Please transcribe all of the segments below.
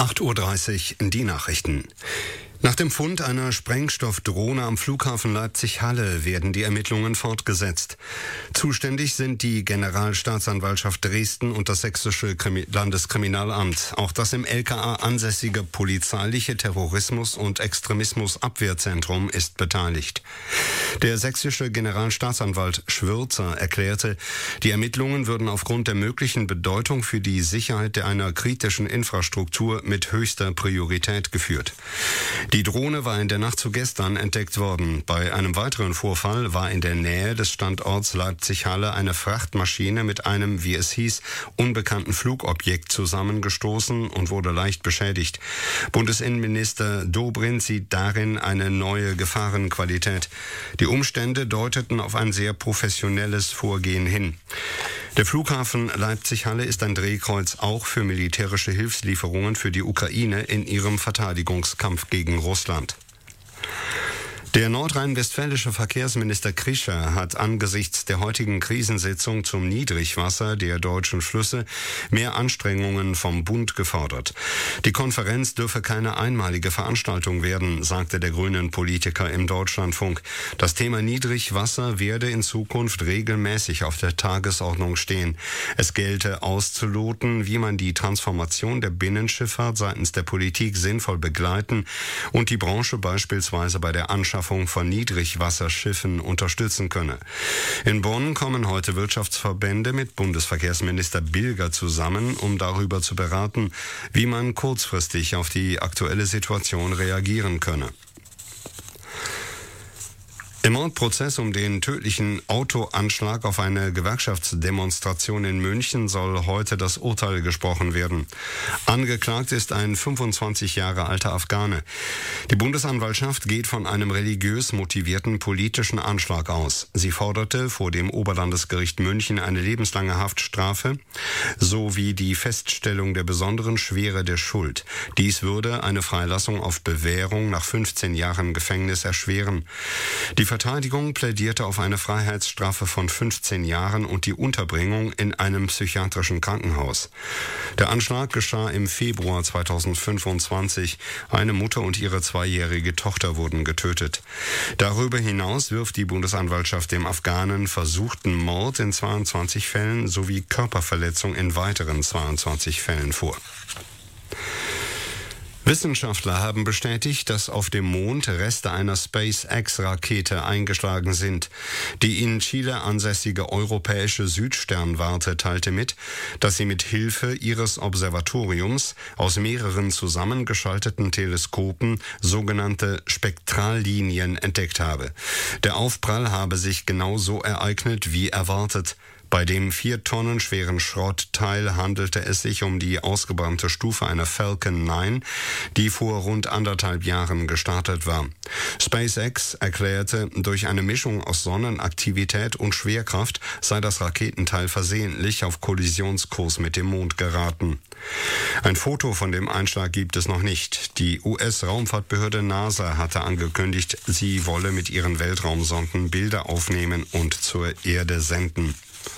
8:30 Uhr die Nachrichten. Nach dem Fund einer Sprengstoffdrohne am Flughafen Leipzig-Halle werden die Ermittlungen fortgesetzt. Zuständig sind die Generalstaatsanwaltschaft Dresden und das Sächsische Landeskriminalamt. Auch das im LKA ansässige polizeiliche Terrorismus- und Extremismusabwehrzentrum ist beteiligt. Der sächsische Generalstaatsanwalt Schwürzer erklärte, die Ermittlungen würden aufgrund der möglichen Bedeutung für die Sicherheit einer kritischen Infrastruktur mit höchster Priorität geführt. Die Drohne war in der Nacht zu gestern entdeckt worden. Bei einem weiteren Vorfall war in der Nähe des Standorts Leipzig-Halle eine Frachtmaschine mit einem, wie es hieß, unbekannten Flugobjekt zusammengestoßen und wurde leicht beschädigt. Bundesinnenminister Dobrindt sieht darin eine neue Gefahrenqualität. Die Umstände deuteten auf ein sehr professionelles Vorgehen hin. Der Flughafen Leipzig-Halle ist ein Drehkreuz auch für militärische Hilfslieferungen für die Ukraine in ihrem Verteidigungskampf gegen Russland. Der nordrhein-westfälische Verkehrsminister Krischer hat angesichts der heutigen Krisensitzung zum Niedrigwasser der deutschen Flüsse mehr Anstrengungen vom Bund gefordert. Die Konferenz dürfe keine einmalige Veranstaltung werden, sagte der grünen Politiker im Deutschlandfunk. Das Thema Niedrigwasser werde in Zukunft regelmäßig auf der Tagesordnung stehen. Es gelte auszuloten, wie man die Transformation der Binnenschifffahrt seitens der Politik sinnvoll begleiten und die Branche beispielsweise bei der Anschaffung von Niedrigwasserschiffen unterstützen könne. In Bonn kommen heute Wirtschaftsverbände mit Bundesverkehrsminister Bilger zusammen, um darüber zu beraten, wie man kurzfristig auf die aktuelle Situation reagieren könne. Im Mordprozess um den tödlichen Autoanschlag auf eine Gewerkschaftsdemonstration in München soll heute das Urteil gesprochen werden. Angeklagt ist ein 25 Jahre alter Afghane. Die Bundesanwaltschaft geht von einem religiös motivierten politischen Anschlag aus. Sie forderte vor dem Oberlandesgericht München eine lebenslange Haftstrafe sowie die Feststellung der besonderen Schwere der Schuld. Dies würde eine Freilassung auf Bewährung nach 15 Jahren Gefängnis erschweren. Die Verteidigung plädierte auf eine Freiheitsstrafe von 15 Jahren und die Unterbringung in einem psychiatrischen Krankenhaus. Der Anschlag geschah im Februar 2025. Eine Mutter und ihre 2-jährige Tochter wurden getötet. Darüber hinaus wirft die Bundesanwaltschaft dem Afghanen versuchten Mord in 22 Fällen sowie Körperverletzung in weiteren 22 Fällen vor. Wissenschaftler haben bestätigt, dass auf dem Mond Reste einer SpaceX-Rakete eingeschlagen sind. Die in Chile ansässige europäische Südsternwarte teilte mit, dass sie mit Hilfe ihres Observatoriums aus mehreren zusammengeschalteten Teleskopen sogenannte Spektrallinien entdeckt habe. Der Aufprall habe sich genauso ereignet wie erwartet. Bei dem 4 Tonnen schweren Schrottteil handelte es sich um die ausgebrannte Stufe einer Falcon 9, die vor rund 1,5 Jahren gestartet war. SpaceX erklärte, durch eine Mischung aus Sonnenaktivität und Schwerkraft sei das Raketenteil versehentlich auf Kollisionskurs mit dem Mond geraten. Ein Foto von dem Einschlag gibt es noch nicht. Die US-Raumfahrtbehörde NASA hatte angekündigt, sie wolle mit ihren Weltraumsonden Bilder aufnehmen und zur Erde senden.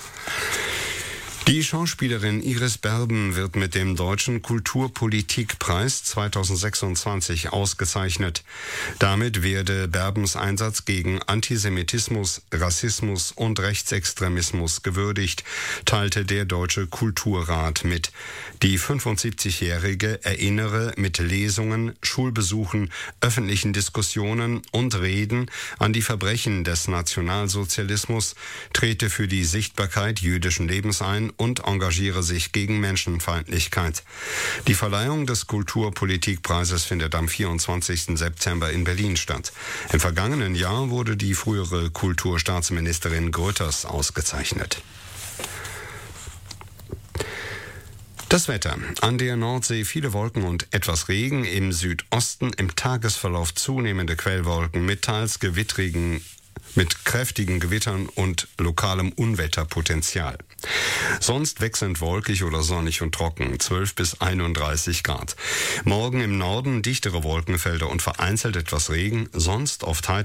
Die Schauspielerin Iris Berben wird mit dem Deutschen Kulturpolitikpreis 2026 ausgezeichnet. Damit werde Berbens Einsatz gegen Antisemitismus, Rassismus und Rechtsextremismus gewürdigt, teilte der Deutsche Kulturrat mit. Die 75-Jährige erinnere mit Lesungen, Schulbesuchen, öffentlichen Diskussionen und Reden an die Verbrechen des Nationalsozialismus, trete für die Sichtbarkeit jüdischen Lebens ein und engagiere sich gegen Menschenfeindlichkeit. Die Verleihung des Kulturpolitikpreises findet am 24. September in Berlin statt. Im vergangenen Jahr wurde die frühere Kulturstaatsministerin Grütters ausgezeichnet. Das Wetter. An der Nordsee viele Wolken und etwas Regen. Im Südosten im Tagesverlauf zunehmende Quellwolken mit teils mit kräftigen Gewittern und lokalem Unwetterpotenzial. Sonst wechselnd wolkig oder sonnig und trocken, 12 bis 31 Grad. Morgen im Norden dichtere Wolkenfelder und vereinzelt etwas Regen, sonst oft heiter.